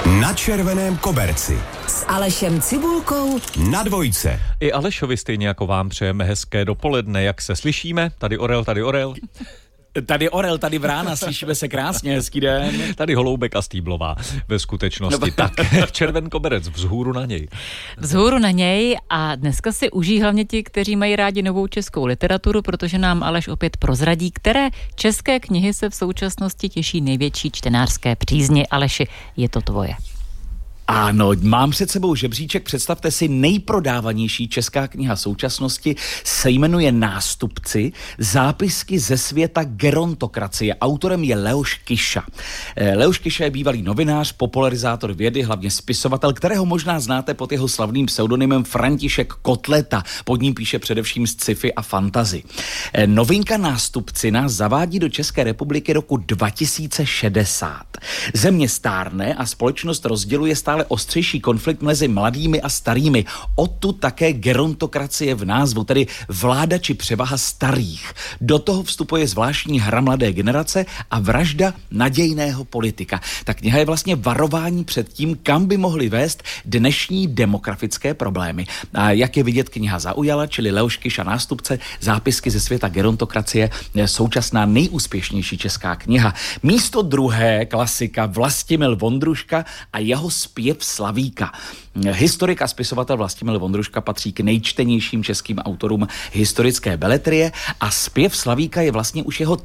Na červeném koberci s Alešem Cibulkou na Dvojce. I Alešovi stejně jako vám přejeme hezké dopoledne, jak se slyšíme. Tady Orel, tady Orel. Tady Orel, tady Vrána, slyšíme se krásně, hezký den. Tady Holoubek a Stýblová ve skutečnosti. Tak, červen koberec, vzhůru na něj. Vzhůru na něj a dneska si užijí hlavně ti, kteří mají rádi novou českou literaturu, protože nám Aleš opět prozradí, které české knihy se v současnosti těší největší čtenářské přízni. Aleši, je to tvoje. Ano, mám před sebou žebříček, představte si, nejprodávanější česká kniha současnosti se jmenuje Nástupci, zápisky ze světa gerontokracie. Autorem je Leoš Kyša. Leoš Kyša je bývalý novinář, popularizátor vědy, hlavně spisovatel, kterého možná znáte pod jeho slavným pseudonymem František Kotleta. Pod ním píše především sci-fi a fantasy. Novinka Nástupci nás zavádí do České republiky roku 2060. Země stárne a společnost rozděluje stále ostřejší konflikt mezi mladými a starými. Odtud také gerontokracie v názvu, tedy vláda či převaha starých. Do toho vstupuje zvláštní hra mladé generace a vražda nadějného politika. Ta kniha je vlastně varování před tím, kam by mohly vést dnešní demografické problémy. A jak je vidět, kniha zaujala, čili Leoš Kyša Nástupce, zápisky ze světa gerontokracie, současná nejúspěšnější česká kniha. Místo druhé klasika Vlastimil Vondruška a jeho Zpěv Slavíka. Historik a spisovatel Vlastimil Vondruška patří k nejčtenějším českým autorům historické beletrie a Zpěv Slavíka je vlastně už jeho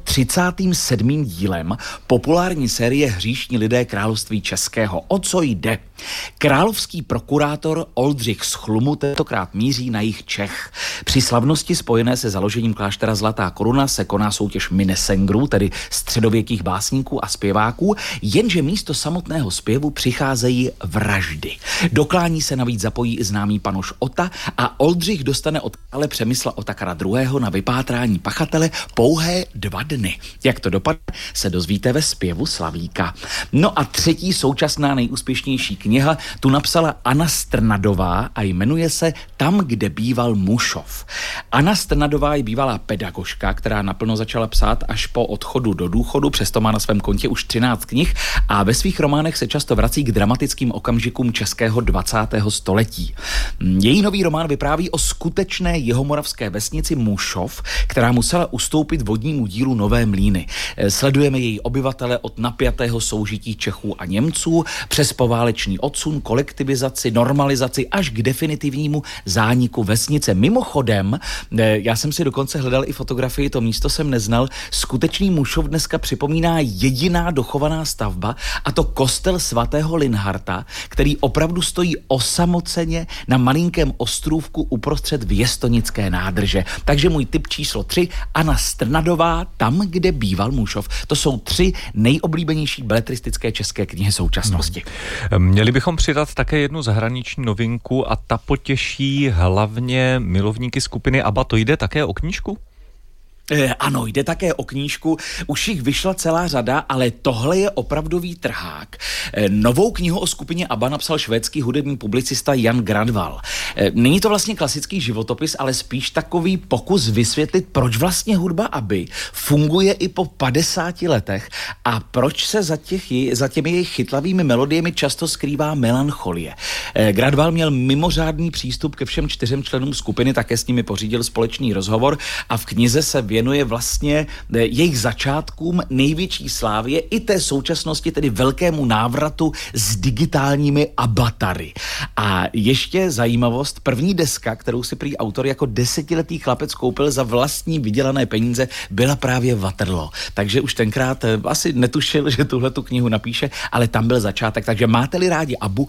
37. dílem populární série Hříšní lidé království českého. O co jde? Královský prokurátor Oldřich z Chlumu tentokrát míří na jih Čech. Při slavnosti spojené se založením kláštera Zlatá koruna se koná soutěž minesengrů, tedy středověkých básníků a zpěváků, jenže místo samotného zpěvu přicházejí vraždy. Do klání se navíc zapojí i známý panoš Ota a Oldřich dostane od krále Přemysla Otakara II. Na vypátrání pachatele pouhé 2 dny. Jak to dopadne, se dozvíte ve Zpěvu Slavíka. No a třetí současná nejúspěšnější kniha tu napsala Anna Strnadová a jmenuje se Tam, kde býval Mušov. Anna Strnadová je bývalá pedagožka, která naplno začala psát až po odchodu do důchodu, přesto má na svém kontě už 13 knih a ve svých románech se často vrací k dramatickým okamžikům českého 20. století. Její nový román vypráví o skutečné jihomoravské vesnici Mušov, která musela ustoupit vodnímu dílu Nové Mlýny. Sledujeme její obyvatele od napjatého soužití Čechů a Němců přes poválečný odsun, kolektivizaci, normalizaci až k definitivnímu zániku vesnice. Mimochodem, já jsem si dokonce hledal i fotografii, to místo jsem neznal, skutečný Mušov dneska připomíná jediná dochovaná stavba, a to kostel svatého Linharta, který opravdu stojí osamoceně na malinkém ostrůvku uprostřed Věstonické nádrže. Takže můj tip číslo 3, Anna Strnadová, Tam, kde býval Mušov. To jsou 3 nejoblíbenější beletristické české knihy současnosti. Měli bychom přidat také jednu zahraniční novinku a ta potěší hlavně milovníky skupiny ABBA. To jde také o knížku? Ano, jde také o knížku, už jich vyšla celá řada, ale tohle je opravdový trhák. Novou knihu o skupině ABBA napsal švédský hudební publicista Jan Gradvall. Není to vlastně klasický životopis, ale spíš takový pokus vysvětlit, proč vlastně hudba ABBY funguje i po 50 letech a proč se za těmi jejich chytlavými melodiemi často skrývá melancholie. Gradvall měl mimořádný přístup ke všem 4 členům skupiny, také s nimi pořídil společný rozhovor a v knize se věnuje vlastně jejich začátkům, největší slávě i té současnosti, tedy velkému návratu s digitálními avatary. A ještě zajímavost, první deska, kterou si prý autor jako 10letý chlapec koupil za vlastní vydělané peníze, byla právě Waterloo. Takže už tenkrát asi netušil, že tuhletu knihu napíše, ale tam byl začátek. Takže máte-li rádi ABBU,